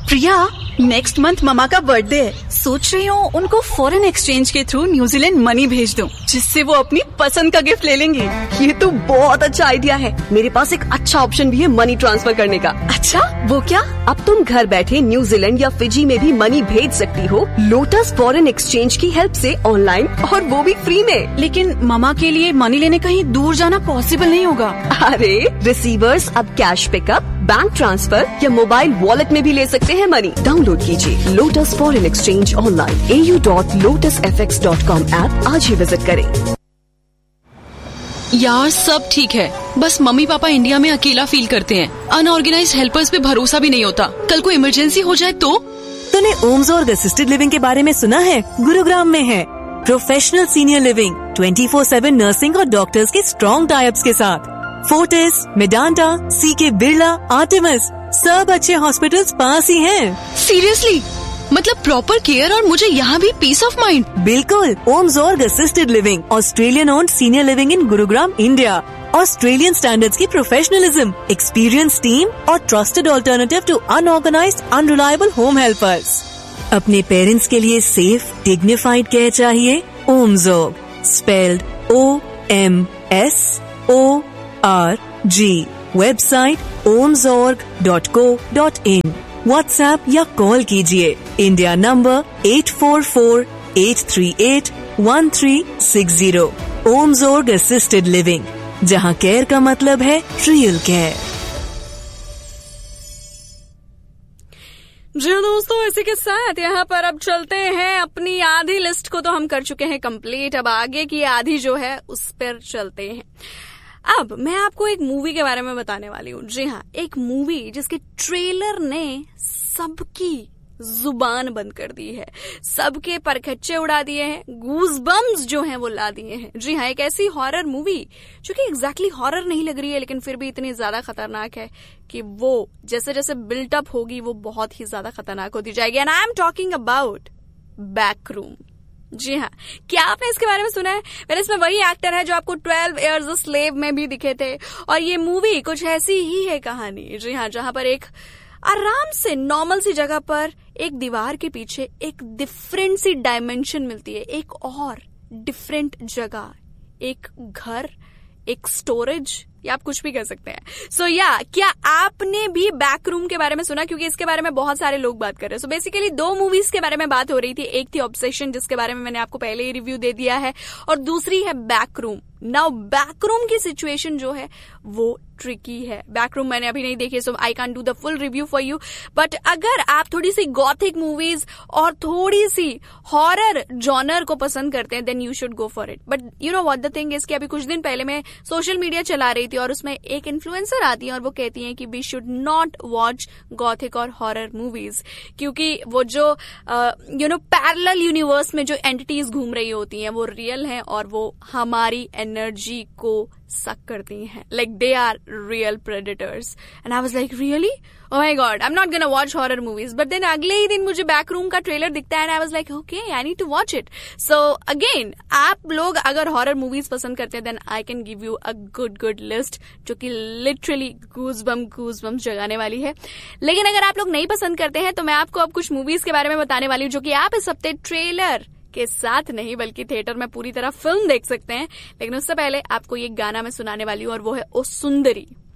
प्रिया, next month mama का birthday है। सोच रही हूँ उनको फॉरेन एक्सचेंज के थ्रू न्यूजीलैंड मनी भेज दूँ, जिससे वो अपनी पसंद का गिफ्ट ले लेंगी। ये तो बहुत अच्छा आइडिया है। मेरे पास एक अच्छा ऑप्शन भी है मनी ट्रांसफर करने का। अच्छा, वो क्या? अब तुम घर बैठे न्यूजीलैंड या फिजी में भी मनी भेज सकती हो लोटस फॉरेन एक्सचेंज की हेल्प से ऑनलाइन, और वो भी फ्री में। लेकिन ममा के लिए मनी लेने कहीं दूर जाना पॉसिबल नहीं होगा। अरे रिसीवर्स अब कैश पिकअप, बैंक ट्रांसफर या मोबाइल वॉलेट में भी ले सकते हैं मनी। डाउनलोड कीजिए lotus foreign exchange online au.lotusfx.com app आज ही विजिट करें। यार सब ठीक है, बस मम्मी पापा इंडिया में अकेला फील करते हैं। अनऑर्गेनाइज्ड हेल्पर्स पे भरोसा भी नहीं होता। कल को इमरजेंसी हो जाए तो? तूने ओम्सोर्ग असिस्टेड लिविंग के बारे में सुना है? गुरुग्राम में है प्रोफेशनल सीनियर लिविंग, 24/7 नर्सिंग और डॉक्टर्स के स्ट्रॉन्ग टाइप्स के साथ। फोर्टिस, मेडांटा, सीके बिरला, आर्टेमिस, सब अच्छे हॉस्पिटल्स पास ही हैं। सीरियसली? मतलब प्रॉपर केयर और मुझे यहाँ भी पीस ऑफ माइंड। बिल्कुल। ओम्सोर्ग assisted living, Australian owned senior living in Gurugram, India. Australian standards की प्रोफेशनलिज्म, एक्सपीरियंस टीम और trusted alternative to unorganised unreliable home helpers. अपने पेरेंट्स के लिए सेफ डिग्निफाइड केयर चाहिए? ओम्सोर्ग, spelled OMSORG। Website omsorg.co.in। WhatsApp या call कीजिए। India number 8448381360। ओम्सोर्ग assisted living, जहां care का मतलब है रियल केयर। जी दोस्तों, इसी के साथ यहाँ पर अब चलते हैं। अपनी आधी लिस्ट को तो हम कर चुके हैं कंप्लीट, अब आगे की आधी जो है उस पर चलते हैं। अब मैं आपको एक मूवी के बारे में बताने वाली हूँ। जी हाँ, एक मूवी जिसके ट्रेलर ने सबकी जुबान बंद कर दी है, सबके परखच्चे उड़ा दिए हैं, गूज़बम्स जो हैं वो ला दिए हैं। जी हाँ, एक ऐसी हॉरर मूवी जो कि एग्जैक्टली हॉरर नहीं लग रही है, लेकिन फिर भी इतनी ज्यादा खतरनाक है कि वो जैसे जैसे बिल्टअप होगी वो बहुत ही ज्यादा खतरनाक होती जाएगी। And I am talking about backroom. जी हाँ, क्या आपने इसके बारे में सुना है? पहले इसमें वही एक्टर है जो आपको 12 Years a Slave में भी दिखे थे, और ये मूवी कुछ ऐसी ही है कहानी। जी हाँ, जहां पर एक आराम से नॉर्मल सी जगह पर एक दीवार के पीछे एक डिफरेंट सी डायमेंशन मिलती है, एक और डिफरेंट जगह, एक घर, एक स्टोरेज, या आप कुछ भी कर सकते हैं। सो क्या आपने भी बैकरूम के बारे में सुना? क्योंकि इसके बारे में बहुत सारे लोग बात कर रहे हैं। सो बेसिकली दो मूवीज के बारे में बात हो रही थी। एक थी ऑब्सेशन, जिसके बारे में मैंने आपको पहले ही रिव्यू दे दिया है, और दूसरी है बैकरूम। नाउ बैकरूम की सिचुएशन जो है वो ट्रिकी है। बैकरूम मैंने अभी नहीं देखी, सो I can do the full review for you. But अगर आप थोड़ी सी गॉथिक मूवीज और थोड़ी सी हॉरर जॉनर को पसंद करते हैं, then you should go for it. But you know what the thing is कि अभी कुछ दिन पहले मैं सोशल मीडिया चला रही थी, और उसमें एक इन्फ्लुएंसर आती है और वो कहती है कि we should not watch Gothic और हॉरर मूवीज, क्योंकि वो जो पैरेलल यूनिवर्स में जो एंटिटीज घूम रही होती हैं वो रियल हैं, और वो हमारी एनर्जी को सक करती हैं, like they are real predators. And I was like really, oh my God, I am not gonna watch horror movies. But then अगले ही दिन मुझे बैकरूम का ट्रेलर दिखता है, and I was like okay, I need to watch it. So again, आप लोग अगर horror movies पसंद करते हैं, then I can give you a good list, जो कि लिटरली गूज़बम्स जगाने वाली है। लेकिन अगर आप लोग नहीं पसंद करते हैं, तो मैं आपको अब कुछ मूवीज के बारे में बताने वाली हूँ, जो कि आप इस हफ्ते ट्रेलर के साथ नहीं बल्कि थिएटर में पूरी तरह फिल्म देख सकते हैं। लेकिन उससे पहले आपको ये गाना मैं सुनाने वाली हूँ, और वो है ओ सुंदरी।